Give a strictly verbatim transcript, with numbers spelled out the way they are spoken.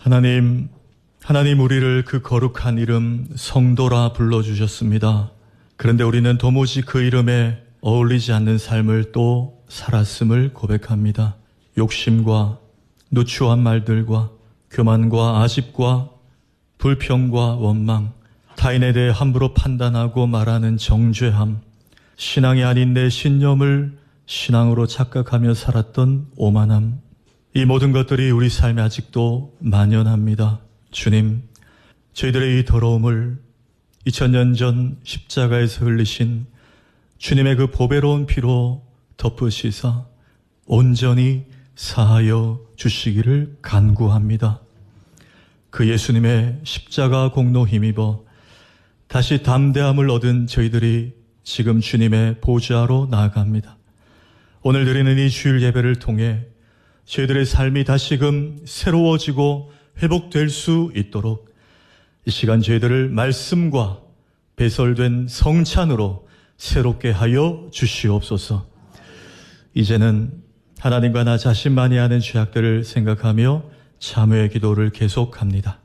하나님, 하나님 우리를 그 거룩한 이름 성도라 불러주셨습니다. 그런데 우리는 도무지 그 이름에 어울리지 않는 삶을 또 살았음을 고백합니다. 욕심과 누추한 말들과 교만과 아집과 불평과 원망, 타인에 대해 함부로 판단하고 말하는 정죄함, 신앙이 아닌 내 신념을 신앙으로 착각하며 살았던 오만함, 이 모든 것들이 우리 삶에 아직도 만연합니다. 주님, 저희들의 이 더러움을 이천 년 전 십자가에서 흘리신 주님의 그 보배로운 피로 덮으시사 온전히 사하여 주시기를 간구합니다. 그 예수님의 십자가 공로 힘입어 다시 담대함을 얻은 저희들이 지금 주님의 보좌로 나아갑니다. 오늘 드리는 이 주일 예배를 통해 저희들의 삶이 다시금 새로워지고 회복될 수 있도록 이 시간 저희들을 말씀과 배설된 성찬으로 새롭게 하여 주시옵소서. 이제는 하나님과 나 자신만이 아는 죄악들을 생각하며 참회의 기도를 계속합니다.